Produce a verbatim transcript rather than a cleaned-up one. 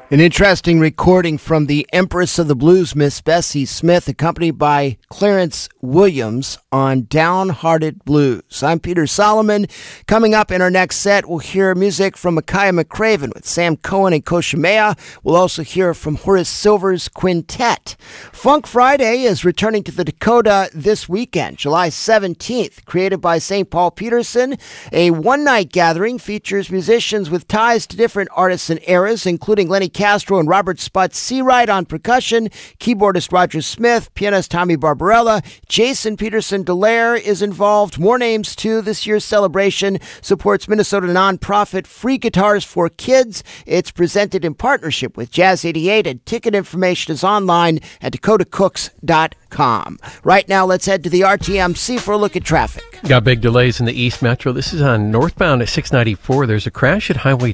An interesting recording from the Empress of the Blues, Miss Bessie Smith, accompanied by Clarence Williams on Downhearted Blues. I'm Peter Solomon. Coming up in our next set, we'll hear music from Micaiah McCraven with Sam Cohen and Koshamea. We'll also hear from Horace Silver's Quintet. Funk Friday is returning to the Dakota this weekend, July seventeenth. Created by Saint Paul Peterson, a one-night gathering features musicians with ties to different artists and eras, including Lenny Castro and Robert Sput Seawright on percussion, keyboardist Roger Smith, pianist Tommy Barbarella, Jason Peterson Delaire is involved. More names too. This year's celebration supports Minnesota nonprofit Free Guitars for Kids. It's presented in partnership with Jazz eighty-eight, and ticket information is online at dakota cooks dot com. Right now, let's head to the R T M C for a look at traffic. Got big delays in the East Metro. This is on northbound at six ninety-four. There's a crash at Highway